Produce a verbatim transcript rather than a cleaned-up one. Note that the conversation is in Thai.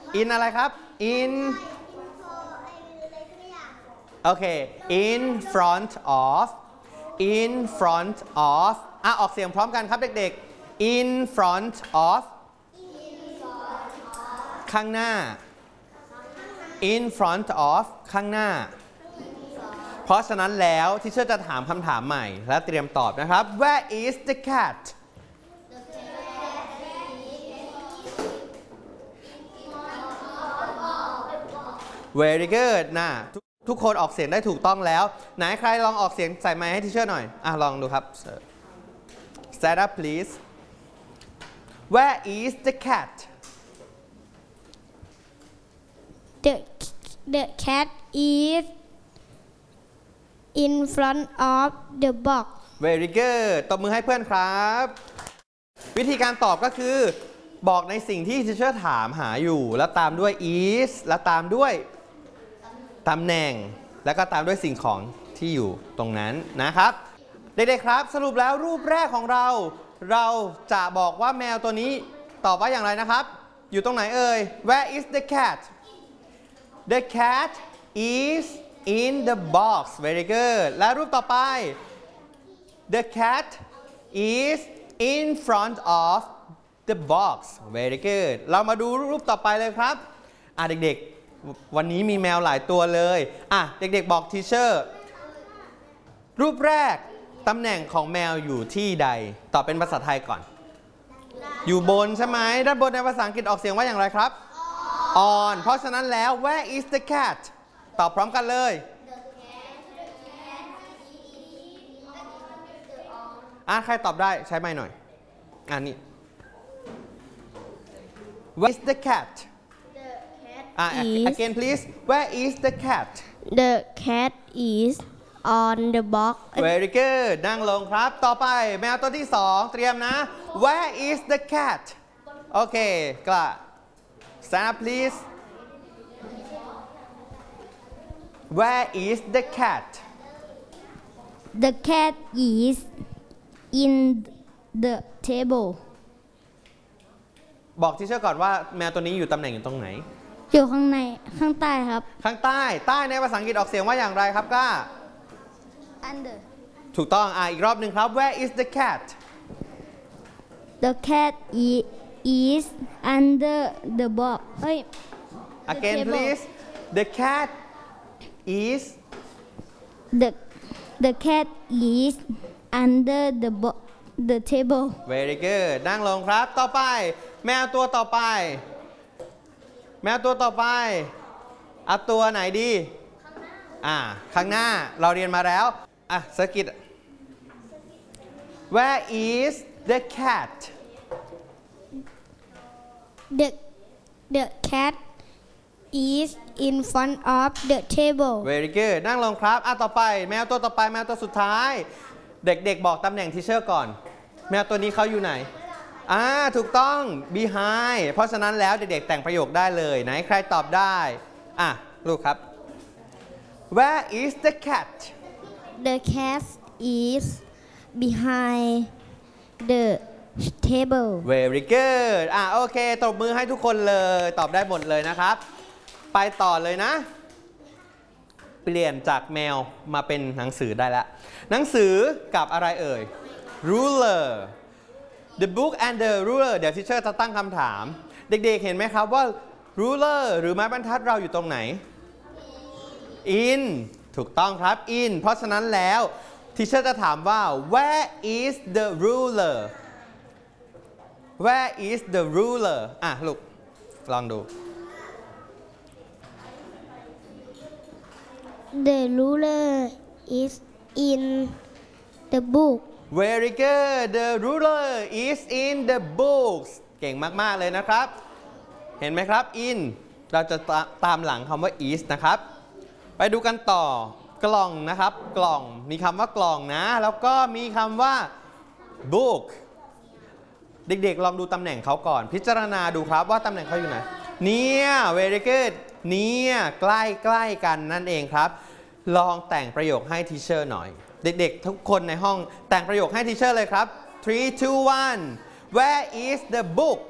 in อะไรครับ in โอเค in front of in front of อ่ะออกเสียงพร้อมกันครับเด็กๆ in front of ข้างหน้า in front of ข้างหน้าเพราะฉะนั้นแล้วที่เชื่อจะถามคำถามใหม่และเตรียมตอบนะครับ Where is the cat Very good นะทุกคนออกเสียงได้ถูกต้องแล้วไหนใครลองออกเสียงใส่ไมค์ให้ที่เชื่อหน่อยอ่ะลองดูครับ Stand up please Where is the cat The the cat is in front of the box Very good ตบมือให้เพื่อนครับวิธีการตอบก็คือบอกในสิ่งที่ทีเชอร์ถามหาอยู่แล้วตามด้วย is แล้วตามด้วยตำแหน่งแล้วก็ตามด้วยสิ่งของที่อยู่ตรงนั้นนะครับเด็กๆครับสรุปแล้วรูปแรกของเราเราจะบอกว่าแมวตัวนี้ตอบว่าอย่างไรนะครับอยู่ตรงไหนเอ่ย Where is the cat The cat is in the box Very good และรูปต่อไป The cat is in front of the box Very good เรามาดูรูปต่อไปเลยครับอ่ะเด็กๆวันนี้มีแมวหลายตัวเลยอ่ะเด็กๆบอกทีเชอร์รูปแรกตำแหน่งของแมวอยู่ที่ใดตอบเป็นภาษาไทยก่อนอยู่บนใช่ไหมด้านบนในภาษาอังกฤษออกเสียงว่าอย่างไรครับ on เพราะฉะนั้นแล้ว Where is the cat ตอบพร้อมกันเลยอ่ะใครตอบได้ใช้ไมค์หน่อยอ่ะนี่ Where is the catอ่ะ again please Where is the cat The cat is on the box Very good นั่งลงครับต่อไปแมวตัวที่สองเตรียมนะ Where is the cat โอเคกล้า Stand up please Where is the cat The cat is in the table บอกที่เชื่อก่อนว่าแมวตัวนี้อยู่ตำแหน่งอยู่ตรงไหนอยู่ข้างในข้างใต้ครับข้างใต้ใต้ในภาษาอังกฤษออกเสียงว่าอย่างไรครับก้า Under ถูกต้องอ่ะอีกรอบหนึ่งครับ Where is the cat The cat is under the box เฮ้ย Again please The cat is The the cat is under the box the table Very good นั่งลงครับต่อไปแมวตัวต่อไปแมวตัวต่อไปเอาตัวไหนดีอ่าข้างหน้าเราเรียนมาแล้วอ่ะสกิด Where is the cat The the cat is in front of the table Very good นั่งลงครับอ่ะต่อไปแมวตัวต่อไปแมวตัวสุดท้ายเด็กๆบอกตำแหน่งทีเชอร์ก่อนแมวตัวนี้เขาอยู่ไหนอ่าถูกต้อง behind เพราะฉะนั้นแล้วเด็กๆแต่งประโยคได้เลยไหนใครตอบได้อ่ะลูกครับ Where is the cat The cat is behind the table Very good อ่ะโอเคตบมือให้ทุกคนเลยตอบได้หมดเลยนะครับไปต่อเลยนะเปลี่ยนจากแมวมาเป็นหนังสือได้แล้วหนังสือกับอะไรเอ่ย ruler the book and the ruler เดี๋ยวทิเชอร์จะตั้งคำถามเด็กๆเห็นไหมครับว่า ruler หรือไม้บรรทัดเราอยู่ตรงไหน in ถูกต้องครับ in เพราะฉะนั้นแล้วทิเชอร์จะถามว่า where is the ruler where is the ruler อ่ะลูกลองดู The ruler is in the book Very good the ruler is in the books เก่งมากๆเลยนะครับเห็นไหมครับ in เราจะตามหลังคำว่า is นะครับไปดูกันต่อกล่องนะครับกล่องมีคำว่ากล่องนะแล้วก็มีคำว่า book เด็กๆลองดูตำแหน่งเขาก่อนพิจารณาดูครับว่าตำแหน่งเขาอยู่ไหนเนี่ย very good เนี่ยใกล้ๆกันนั่นเองครับลองแต่งประโยคให้ทีเชอร์หน่อยเด็กๆทุกคนในห้องแต่งประโยคให้ทีเชอร์เลยครับ three two one Where is the book